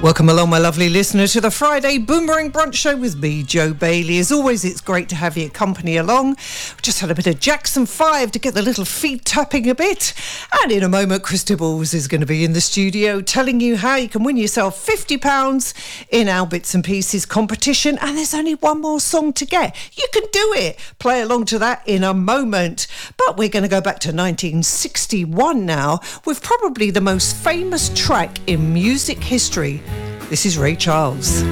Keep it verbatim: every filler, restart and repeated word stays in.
Welcome along, my lovely listener, to the Friday Boomerang Brunch Show with me, Joe Bailey. As always, it's great to have your company along. We just had a bit of Jackson five to get the little feet tapping a bit. And in a moment, Chris Tibbles is going to be in the studio telling you how you can win yourself fifty pounds in our Bits and Pieces competition. And there's only one more song to get. You can do it. Play along to that in a moment. But we're going to go back to nineteen sixty-one now with probably the most famous track in music history. This is Ray Charles.